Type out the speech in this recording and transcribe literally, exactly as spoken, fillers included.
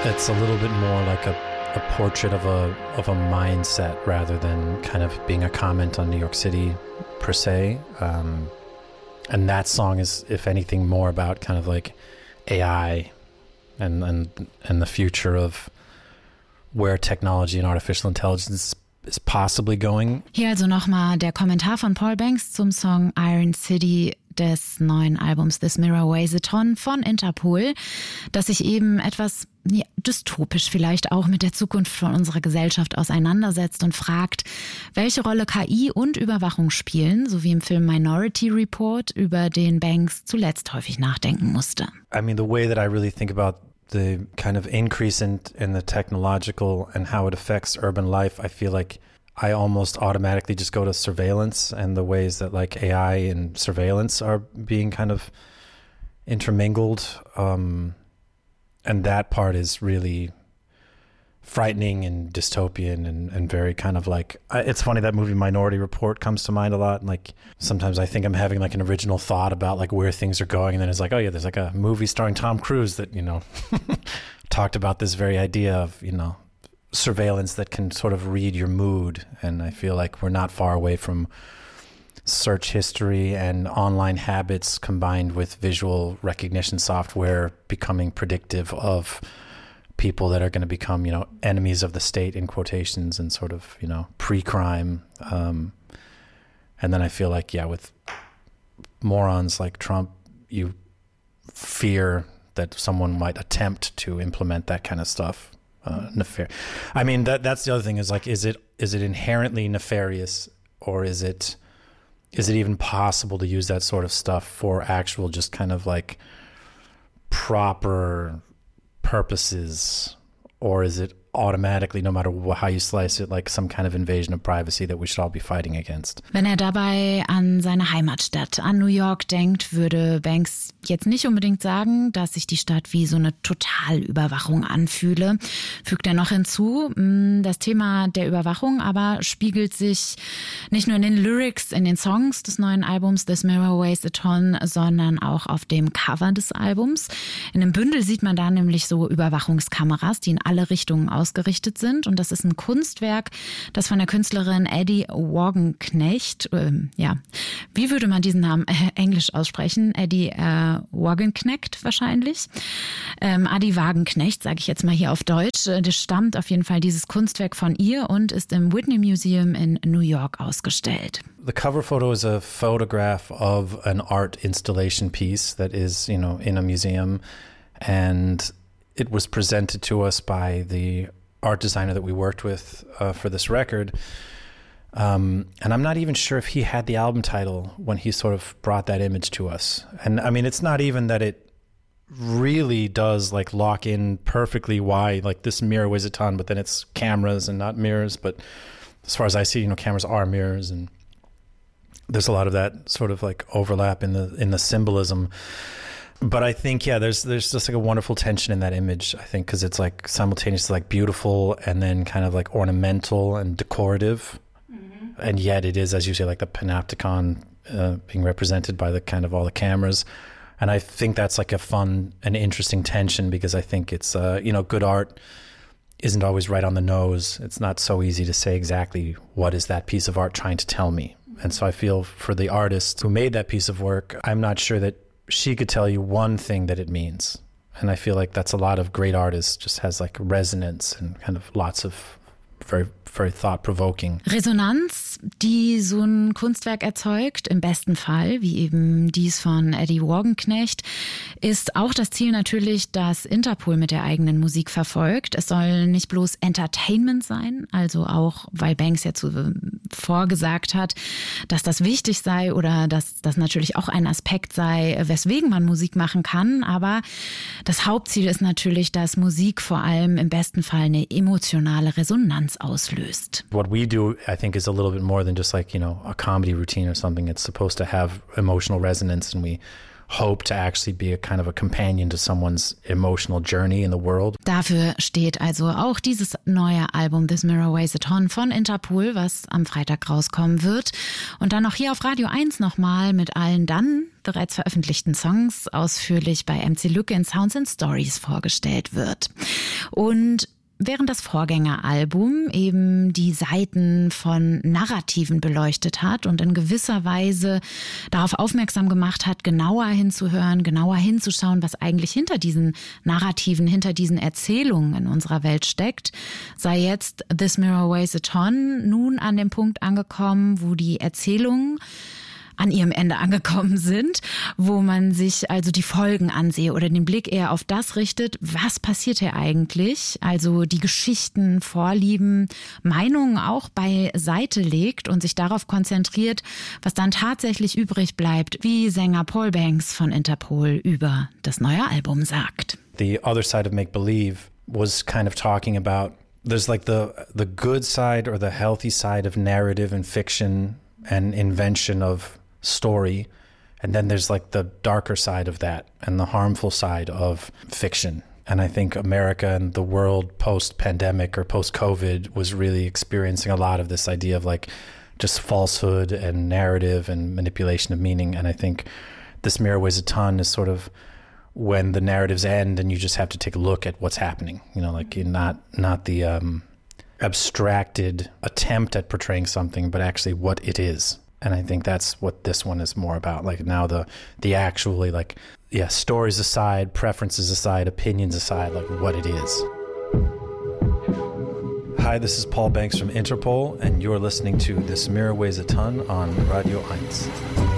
It's a little bit more like a, a portrait of a of a mindset rather than kind of being a comment on New York City per se. Um, and that song is, if anything, more about kind of like A I and and and the future of where technology and artificial intelligence is possibly going. Hier also nochmal der Kommentar von Paul Banks zum Song Iron City des neuen Albums This Mirror Weighs a Ton von Interpol, das sich eben etwas ja, dystopisch vielleicht auch mit der Zukunft von unserer Gesellschaft auseinandersetzt und fragt, welche Rolle K I und Überwachung spielen, so wie im Film Minority Report, über den Banks zuletzt häufig nachdenken musste. I mean, the way that I really think about the kind of increase in, in the technological and how it affects urban life, I feel like I almost automatically just go to surveillance and the ways that like A I and surveillance are being kind of intermingled. Um, and that part is really frightening and dystopian and, and very kind of like, it's funny, that movie Minority Report comes to mind a lot. And like, sometimes I think I'm having like an original thought about like where things are going. And then it's like, oh yeah, there's like a movie starring Tom Cruise that, you know, talked about this very idea of, you know, surveillance that can sort of read your mood. And I feel like we're not far away from search history and online habits combined with visual recognition software becoming predictive of people that are going to become, you know, enemies of the state in quotations and sort of, you know, pre-crime. Um, and then I feel like, yeah, with morons like Trump, you fear that someone might attempt to implement that kind of stuff. Uh, nefar- I mean, that that's the other thing is like, is it is it inherently nefarious, or is it is it even possible to use that sort of stuff for actual just kind of like proper purposes, or is it automatically, no matter how you slice it, like some kind of invasion of privacy that we should all be fighting against? Wenn er dabei an seine Heimatstadt, an New York denkt, würde Banks jetzt nicht unbedingt sagen, dass sich die Stadt wie so eine Totalüberwachung anfühle. Fügt er noch hinzu, das Thema der Überwachung aber spiegelt sich nicht nur in den Lyrics, in den Songs des neuen Albums This Mirror Weighs a Ton, sondern auch auf dem Cover des Albums. In dem Bündel sieht man da nämlich so Überwachungskameras, die in alle Richtungen ausgerichtet sind. Und das ist ein Kunstwerk, das von der Künstlerin Eddie Wagenknecht, ähm, ja, wie würde man diesen Namen äh, englisch aussprechen? Eddie äh, Wagenknecht wahrscheinlich. Ähm, Adi Wagenknecht, sage ich jetzt mal hier auf Deutsch. Das stammt auf jeden Fall dieses Kunstwerk von ihr und ist im Whitney Museum in New York ausgestellt. The cover photo is a photograph of an art installation piece that is, you know, in a museum, and it was presented to us by the art designer that we worked with uh, for this record. Um, and I'm not even sure if he had the album title when he sort of brought that image to us. And I mean, it's not even that it really does like lock in perfectly why like this mirror weighs a ton, but then it's cameras and not mirrors. But as far as I see, you know, cameras are mirrors, and there's a lot of that sort of like overlap in the in the symbolism. But I think, yeah, there's there's just like a wonderful tension in that image, I think, because it's like simultaneously like beautiful and then kind of like ornamental and decorative. Mm-hmm. And yet it is, as you say, like the panopticon uh, being represented by the kind of all the cameras. And I think that's like a fun and interesting tension, because I think it's, uh, you know, good art isn't always right on the nose. It's not so easy to say exactly what is that piece of art trying to tell me. And so I feel for the artist who made that piece of work, I'm not sure that she could tell you one thing that it means. And I feel like that's a lot of great artists, just has like resonance and kind of lots of very, very thought-provoking. Resonanz, die so ein Kunstwerk erzeugt, im besten Fall, wie eben dies von Eddie Wagenknecht, ist auch das Ziel natürlich, das Interpol mit der eigenen Musik verfolgt. Es soll nicht bloß Entertainment sein, also auch, weil Banks ja zuvor gesagt hat, dass das wichtig sei oder dass das natürlich auch ein Aspekt sei, weswegen man Musik machen kann. Aber das Hauptziel ist natürlich, dass Musik vor allem im besten Fall eine emotionale Resonanz auslöst. What we do, I think, is a little bit more than just like, you know, a comedy routine or something. It's supposed to have emotional resonance, and we hope to actually be a kind of a companion to someone's emotional journey in the world. Dafür steht also auch dieses neue Album This Mirror Weighs a Ton von Interpol, was am Freitag rauskommen wird. Und dann noch hier auf Radio eins nochmal mit allen dann bereits veröffentlichten Songs ausführlich bei M C Lücke in Sounds and Stories vorgestellt wird. Und während das Vorgängeralbum eben die Seiten von Narrativen beleuchtet hat und in gewisser Weise darauf aufmerksam gemacht hat, genauer hinzuhören, genauer hinzuschauen, was eigentlich hinter diesen Narrativen, hinter diesen Erzählungen in unserer Welt steckt, sei jetzt This Mirror Weighs a Ton nun an dem Punkt angekommen, wo die Erzählungen an ihrem Ende angekommen sind, wo man sich also die Folgen ansehe oder den Blick eher auf das richtet, was passiert hier eigentlich, also die Geschichten, Vorlieben, Meinungen auch beiseite legt und sich darauf konzentriert, was dann tatsächlich übrig bleibt, wie Sänger Paul Banks von Interpol über das neue Album sagt. The other side of make-believe was kind of talking about, there's like the the good side or the healthy side of narrative and fiction and invention of story, and then there's like the darker side of that and the harmful side of fiction. And I think America and the world post-pandemic or post-COVID was really experiencing a lot of this idea of like just falsehood and narrative and manipulation of meaning. And I think This Mirror Weighs a Ton is sort of when the narratives end and you just have to take a look at what's happening, you know, like not not the um, abstracted attempt at portraying something, but actually what it is. And I think that's what this one is more about. Like now the the actually like, yeah, stories aside, preferences aside, opinions aside, like what it is. Hi, this is Paul Banks from Interpol, and you're listening to This Mirror Weighs a Ton on Radio eins.